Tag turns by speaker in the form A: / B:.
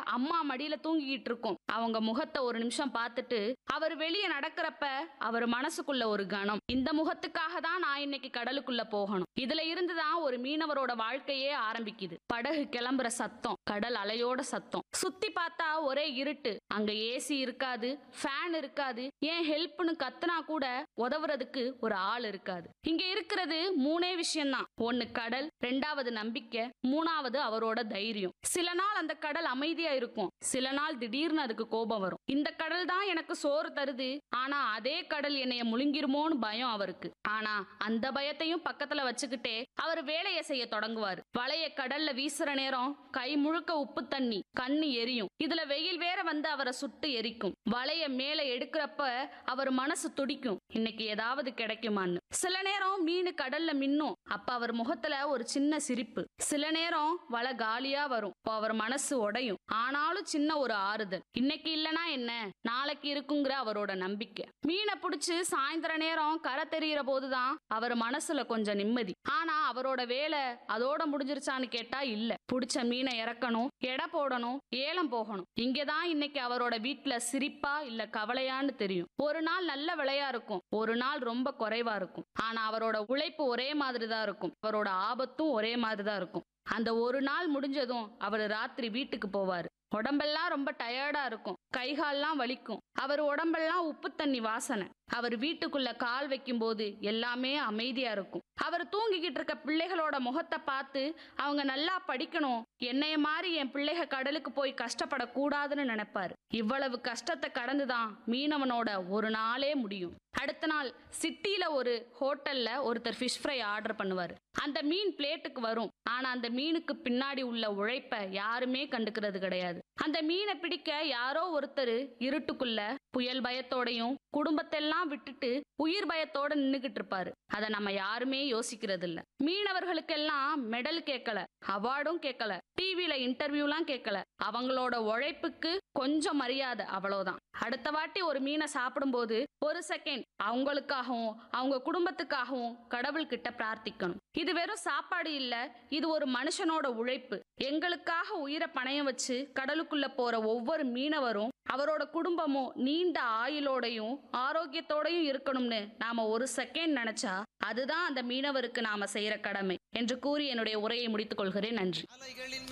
A: அம்மா மடியில தூங்கிக்கிட்டு இருக்கும். அவங்க முகத்தை ஒரு நிமிஷம் பார்த்துட்டு அவர் வெளியே நடக்கிறப்ப அவர் மனசுக்குள்ள ஒரு கணம், இந்த முகத்துக்காக தான் நான் இன்னைக்கு கடலுக்குள்ள போகணும். இதுல இருந்து தான் ஒரு மீனவரோட வாழ்க்கையே ஆரம்பிக்குது. படகு கிளம்புற சத்தம், கடல் அலையோட சத்தம், சுத்தி பார்த்தா ஒரே இருட்டு. அங்க ஏசி இருக்காது, ஃபேன் இருக்காது, ஏன் ஹெல்ப்னு கத்துனா கூட உதவுறதுக்கு ஒரு ஆள் இருக்காது. இங்க இருக்கிறது மூணே விஷயம்தான். ஒன்னு கடல், ரெண்டாவது நம்பிக்கை, மூணாவது அவரோட தைரியம். சில நாள் அந்த கடல் அமைதியா இருக்கும், சில நாள் திடீர்னு அதுக்கு கோபம் வரும். இந்த கடல் தான் எனக்கு சோறு தருது, ஆனா அதே கடல் என்னைய முழுங்கிருமோன்னு பயம் அவருக்கு. ஆனா அந்த பயத்தையும் பக்கத்துல வச்சுக்கிட்டே அவர் வேலையை செய்ய தொடங்குவாரு. வலைய கடல்ல வீசுற நேரம் கை முழுக்க உப்பு தண்ணி, கண்ணு எரியும். இதுல வெயில் வேற வந்து அவரை சுட்டு எரிக்கும். வலைய மேல எடுக்கிறப்ப அவர் மனசு துடிக்கும், இன்னைக்கு ஏதாவது கிடைக்குமான்னு. சில நேரம் மீன் கடல்ல மின்னும், அப்ப அவர் முகத்துல ஒரு சின்ன சிரிப்பு. சில நேரம் வலை காலியா வரும், அவர் மனசு உடையும். ஆனாலும் சின்ன ஒரு ஆறுதல், இன்னைக்கு இல்லனா என்ன, நாளைக்கு இருக்குங்கிற அவரோட நம்பிக்கை. மீனை பிடிச்சு சாயந்தர நேரம் கரை தெரிகிற போதுதான் அவர் மனசுல கொஞ்சம் நிம்மதி. ஆனா அவரோட வேலை அதோட முடிஞ்சிருச்சான்னு கேட்டா இல்ல. பிடிச்ச மீனை இறக்கணும், எடை போடணும், ஏலம் போகணும். இங்கதான் இன்னைக்கு அவரோட வீட்டுல சிரிப்பா இல்ல கவலையான்னு தெரியும். ஒரு நாள் நல்ல விலையா இருக்கும், ஒரு நாள் ரொம்ப குறைவா இருக்கும். ஆனா அவரோட உழைப்பு ஒரே மாதிரி தான் இருக்கும், அவரோட ஆபத்தும் ஒரே மாதிரி தான் இருக்கும். அந்த ஒரு நாள் முடிஞ்சதும் அவர் ராத்திரி வீட்டுக்கு போவாரு. உடம்பெல்லாம் ரொம்ப டயர்டா இருக்கும், கைகால்லாம் வலிக்கும். அவர் உடம்பெல்லாம் உப்பு தண்ணி வாசனை. அவர் வீட்டுக்குள்ள கால் வைக்கும் போது எல்லாமே அமைதியா இருக்கும். அவர் தூங்கிக்கிட்டு இருக்க பிள்ளைகளோட முகத்தை பார்த்து அவங்க நல்லா படிக்கணும், என்னைய மாதிரி என் பிள்ளைக கடலுக்கு போய் கஷ்டப்படக்கூடாதுன்னு நினைப்பாரு. இவ்வளவு கஷ்டத்தை கடந்துதான் மீனவனோட ஒரு நாளே முடியும். அடுத்த நாள் சிட்டியில ஒரு ஹோட்டல்ல ஒருத்தர் ஃபிஷ் ஃப்ரை ஆர்டர் பண்ணுவாரு. அந்த மீன் பிளேட்டுக்கு வரும், ஆனா அந்த மீனுக்கு பின்னாடி உள்ள உழைப்ப யாருமே கண்டுக்கிறது கிடையாது. அந்த மீனை பிடிக்க யாரோ ஒருத்தர் இருட்டுக்குள்ள புயல் பயத்தோடையும் குடும்பத்தெல்லாம் விட்டுட்டு உயிர் பயத்தோட நின்னுகிட்டு இருப்பாரு. அதை நம்ம யாருமே யோசிக்கிறது இல்ல. மீனவர்களுக்கெல்லாம் மெடல் கேட்கல, அவார்டும் கேட்கல, டிவில இன்டர்வியூலாம் கேட்கல. அவங்களோட உழைப்புக்கு கொஞ்சம் மரியாதை, அவ்வளவுதான். அடுத்த வாட்டி ஒரு மீனை சாப்பிடும்போது ஒரு செகண்ட் அவங்களுக்காகவும் அவங்க குடும்பத்துக்காகவும் கடவுள் கிட்ட பிரார்த்திக்கணும். இது வெறும் சாப்பாடு இல்ல, இது ஒரு மனுஷனோட உழைப்பு. எங்களுக்காக உயிரை பணையம் வச்சு கடலுக்குள்ள போற ஒவ்வொரு மீனவரும் அவரோட குடும்பமும் நீண்ட ஆயுளோடையும் ஆரோக்கியத்தோடையும் இருக்கணும்னு நாம ஒரு செகண்ட் நினைச்சா அதுதான் அந்த மீனவருக்கு நாம செய்யற கடமை என்று கூறி என்னுடைய உரையை முடித்துக் கொள்கிறேன். நன்றி.